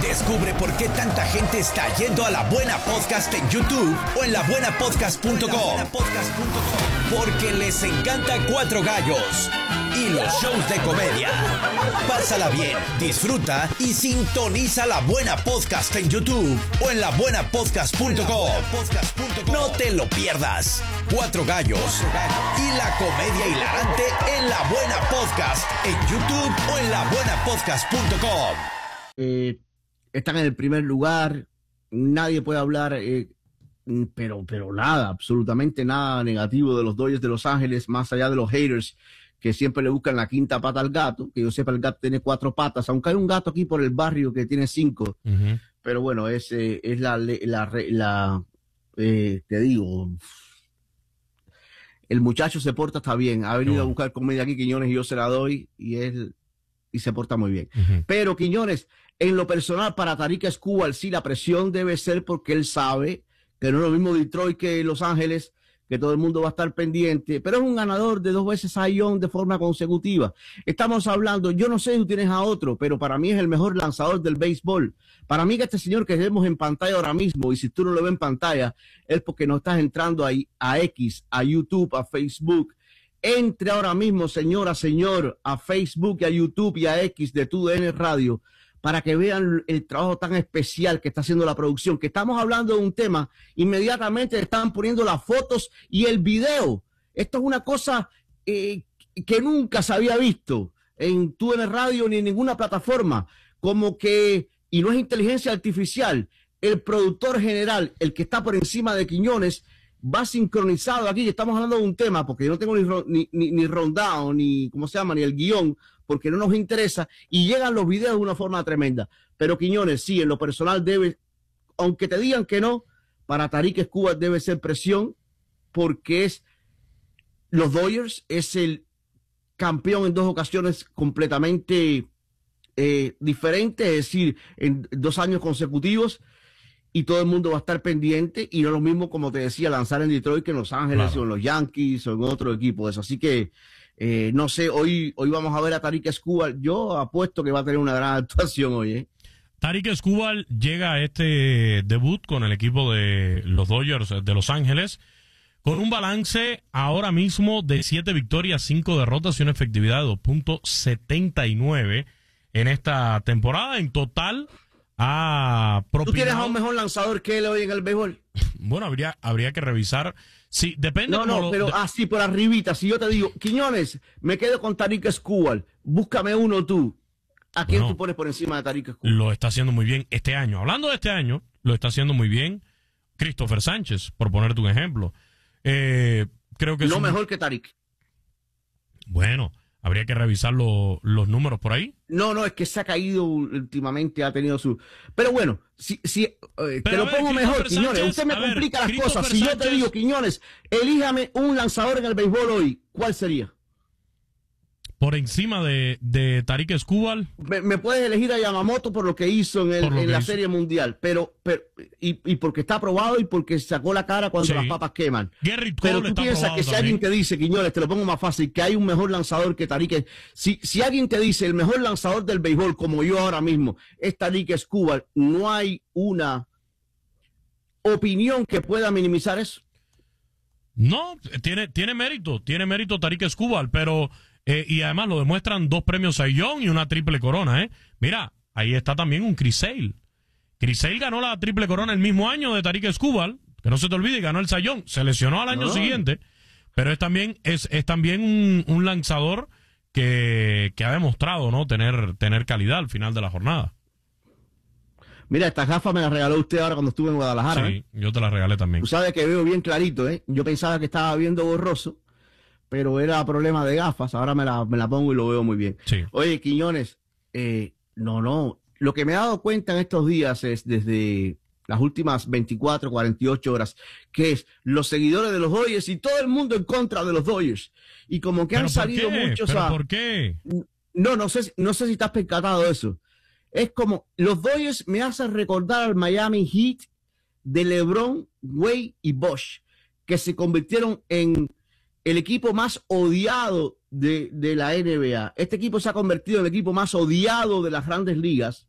Descubre por qué tanta gente está yendo a La Buena Podcast en YouTube o en labuenapodcast.com. Porque les encanta Cuatro Gallos y los shows de comedia. Pásala bien, disfruta y sintoniza La Buena Podcast en YouTube o en labuenapodcast.com. No te lo pierdas. Cuatro Gallos y la comedia hilarante en La Buena Podcast en YouTube o en labuenapodcast.com. Están en el primer lugar, nadie puede hablar, pero nada, absolutamente nada negativo de los Dodgers de Los Ángeles, más allá de los haters que siempre le buscan la quinta pata al gato. Que yo sepa, el gato tiene 4 patas, aunque hay un gato aquí por el barrio que tiene 5. Pero bueno, es te digo, el muchacho se porta, está bien, ha venido a buscar comedia aquí, Quiñones, y yo se la doy, y se porta muy bien. Pero Quiñones, en lo personal, para Tarik Skubal, sí, la presión debe ser porque él sabe que no es lo mismo Detroit que Los Ángeles, que todo el mundo va a estar pendiente, pero es un ganador de 2 veces Cy Young de forma consecutiva. Estamos hablando, yo no sé si tú tienes a otro, pero para mí es el mejor lanzador del béisbol. Para mí que este señor que vemos en pantalla ahora mismo, y si tú no lo ves en pantalla, es porque no estás entrando ahí a X, a YouTube, a Facebook. Entre ahora mismo, señora, señor, a Facebook y a YouTube y a X de TUDN Radio, para que vean el trabajo tan especial que está haciendo la producción, que estamos hablando de un tema, inmediatamente están poniendo las fotos y el video. Esto es una cosa que nunca se había visto en TUDN Radio ni en ninguna plataforma, como que, y no es inteligencia artificial, el productor general, el que está por encima de Quiñones, va sincronizado aquí. Estamos hablando de un tema, porque yo no tengo ni rundown, ni, ¿cómo se llama?, ni el guión, porque no nos interesa, y llegan los videos de una forma tremenda. Pero Quiñones, sí, en lo personal debe, aunque te digan que no, para Tarik Skubal debe ser presión, porque es los Dodgers, es el campeón en 2 ocasiones completamente diferentes, es decir, en 2 años consecutivos, y todo el mundo va a estar pendiente, y no es lo mismo, como te decía, lanzar en Detroit que en Los Ángeles, claro, o en los Yankees o en otro equipo de eso. Así que no sé, hoy vamos a ver a Tarik Skubal. Yo apuesto que va a tener una gran actuación hoy. Tarik Skubal llega a este debut con el equipo de los Dodgers de Los Ángeles con un balance ahora mismo de 7 victorias, 5 derrotas y una efectividad de 2.79 en esta temporada. En total ha propinado... ¿Tú tienes a un mejor lanzador que él hoy en el béisbol? Bueno, habría que revisar. Sí, depende. Pero así por arribita, si yo te digo, Quiñones, me quedo con Tarik Skubal, búscame uno tú. ¿A quién tú pones por encima de Tarik Skubal? Lo está haciendo muy bien este año. Hablando de este año, lo está haciendo muy bien Christopher Sánchez, por ponerte un ejemplo. Creo que no mejor que Tarik. Bueno, habría que revisar los números por ahí. No, es que se ha caído últimamente, ha tenido su... Pero bueno, te lo pongo mejor, Quiñones. Usted me complica las cosas. Si yo te digo, Quiñones, elíjame un lanzador en el béisbol hoy, ¿cuál sería? Por encima de Tarik Skubal. Me puedes elegir a Yamamoto por lo que hizo en la Serie Mundial, pero y porque está aprobado y porque sacó la cara cuando las papas queman. Pero tú piensas que si alguien te dice, Quiñones, te lo pongo más fácil, que hay un mejor lanzador que Tarik, si alguien te dice el mejor lanzador del béisbol, como yo ahora mismo, es Tarik Skubal, ¿no hay una opinión que pueda minimizar eso? No, tiene mérito Tarik Skubal, pero... y además lo demuestran 2 premios Cy Young y una triple corona, Mira, ahí está también un Chris Sale. Chris Sale ganó la triple corona el mismo año de Tarik Skubal, que no se te olvide, ganó el Cy Young, se lesionó al año siguiente, pero es también un lanzador que ha demostrado, ¿no?, tener calidad al final de la jornada. Mira, esta gafa me la regaló usted ahora cuando estuve en Guadalajara. Sí, yo te la regalé también. Tú sabes que veo bien clarito, Yo pensaba que estaba viendo borroso, pero era problema de gafas, ahora me la pongo y lo veo muy bien. Sí. Oye, Quiñones, lo que me he dado cuenta en estos días es desde las últimas 24, 48 horas, que es los seguidores de los Dodgers y todo el mundo en contra de los Dodgers. Y como que han salido muchos a... ¿Por qué? No sé si estás percatado de eso. Es como, los Dodgers me hacen recordar al Miami Heat de LeBron, Wade y Bosh, que se convirtieron en el equipo más odiado de la NBA. Este equipo se ha convertido en el equipo más odiado de las grandes ligas